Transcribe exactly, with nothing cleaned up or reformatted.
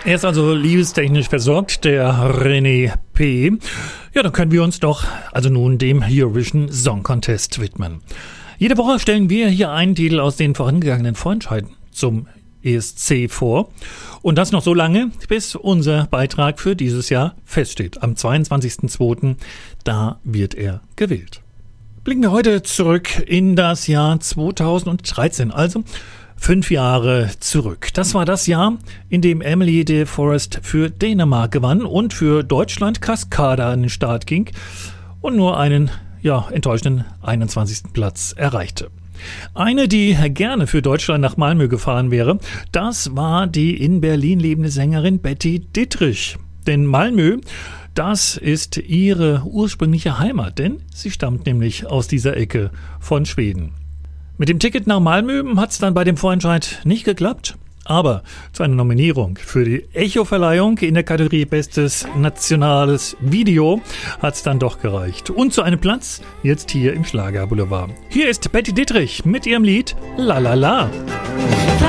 Er ist also liebestechnisch versorgt, der René P. Ja, dann können wir uns doch also nun dem Eurovision Song Contest widmen. Jede Woche stellen wir hier einen Titel aus den vorangegangenen Vorentscheiden zum E S C vor. Und das noch so lange, bis unser Beitrag für dieses Jahr feststeht. Am zweiundzwanzigsten zweiten da wird er gewählt. Blicken wir heute zurück in das Jahr zweitausenddreizehn, also fünf Jahre zurück. Das war das Jahr, in dem Emily de Forest für Dänemark gewann und für Deutschland Cascada an den Start ging und nur einen ja, enttäuschenden einundzwanzigsten Platz erreichte. Eine, die gerne für Deutschland nach Malmö gefahren wäre, das war die in Berlin lebende Sängerin Betty Dittrich. Denn Malmö, das ist ihre ursprüngliche Heimat, denn sie stammt nämlich aus dieser Ecke von Schweden. Mit dem Ticket nach Malmö hat es dann bei dem Vorentscheid nicht geklappt. Aber zu einer Nominierung für die Echo-Verleihung in der Kategorie Bestes Nationales Video hat es dann doch gereicht. Und zu einem Platz jetzt hier im Schlagerboulevard. Hier ist Betty Dittrich mit ihrem Lied La La La.